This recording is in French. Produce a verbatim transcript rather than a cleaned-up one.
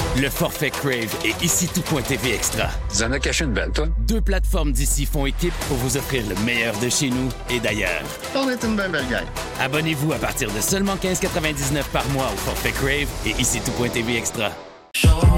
Le forfait Crave et ici tout.tv Extra. Tu en as caché une belle, toi? Deux plateformes d'ici font équipe pour vous offrir le meilleur de chez nous et d'ailleurs. On est une belle belle gang. Abonnez-vous à partir de seulement quinze quatre-vingt-dix-neuf par mois au forfait Crave et ici tout.tv Extra. Show.